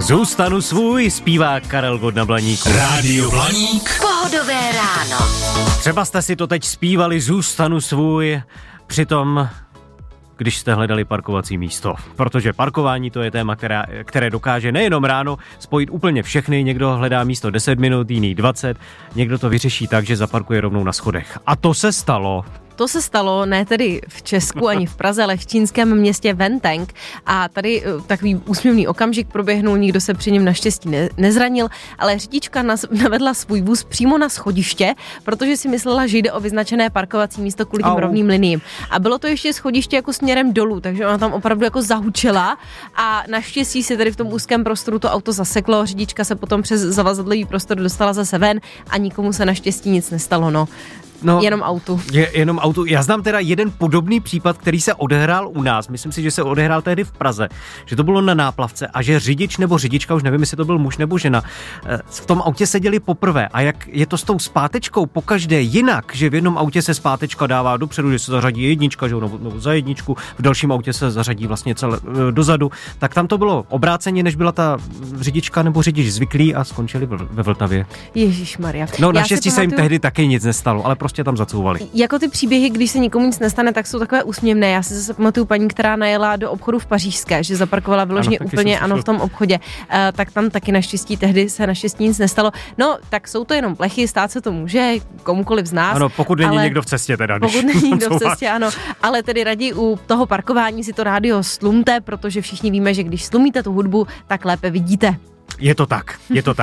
Zůstanu svůj, zpívá Karel Gott na Blaníku. Rádio Blaník. Pohodové ráno. Třeba jste si to teď zpívali, zůstanu svůj, přitom když jste hledali parkovací místo. Protože parkování to je téma, které dokáže nejenom ráno spojit úplně všechny. Někdo hledá místo 10 minut, jiný 20. Někdo to vyřeší tak, že zaparkuje rovnou na schodech. A to se stalo. To se stalo ne tedy v Česku ani v Praze, ale v čínském městě Venteng. A tady takový úsměvný okamžik proběhnul, nikdo se při něm naštěstí nezranil, ale řidička navedla svůj vůz přímo na schodiště, protože si myslela, že jde o vyznačené parkovací místo kvůli těm rovným liniím. A bylo to ještě schodiště jako směrem dolů, takže ona tam opravdu jako zahučela a naštěstí se tedy v tom úzkém prostoru to auto zaseklo, řidička se potom přes zavazadlový prostor dostala zase ven a nikomu se naštěstí nic nestalo, jenom autu. Jenom autu. Já znám teda jeden podobný případ, který se odehrál u nás. Myslím si, že se odehrál tehdy v Praze. Že to bylo na náplavce a že řidič nebo řidička, už nevím, jestli to byl muž nebo žena, v tom autě seděli poprvé. A jak je to s tou zpátečkou pokaždé jinak, že v jednom autě se zpátečka dává dopředu, že se zařadí jednička, že nebo za jedničku, v dalším autě se zařadí vlastně celé dozadu, tak tam to bylo obráceně, než byla ta řidička nebo řidič zvyklý a skončili ve Vltavě. Ježišmarja. No naštěstí se jim tehdy taky nic nestalo, ale prostě tam zacouvali. Jako ty příběhy, když se nikomu nic nestane, tak jsou takové úsměvné. Já si zase pamatuju paní, která najela do obchodu v Pařížské, že zaparkovala vyloženě úplně v tom obchodě. Tak tam taky naštěstí tehdy se nic nestalo. No, tak jsou to jenom plechy, stát se to může komukoliv z nás. Ano, pokud není někdo v cestě teda. Pokud není někdo v cestě, ano. Ale tedy raději u toho parkování si to rádio slumte, protože všichni víme, že když slumíte tu hudbu, tak lépe vidíte. Je to tak.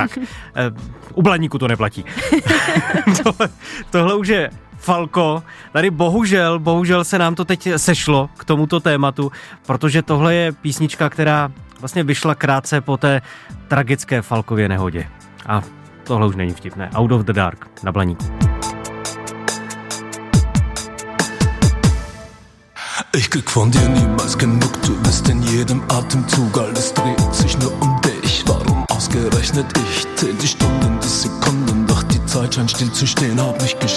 U Blaníku to neplatí. Tohle už je Falco. Tady bohužel se nám to teď sešlo k tomuto tématu, protože tohle je písnička, která vlastně vyšla krátce po té tragické Falkově nehodě. A tohle už není vtipné. Out of the Dark na Blaníku. Ich krieg von dir niemals genug, du bist in jedem Atemzug, alles dreht sich nur um dich, warum ausgerechnet ich? Zähl die Stunden, die Sekunden, doch die Zeit scheint still zu stehen, hab mich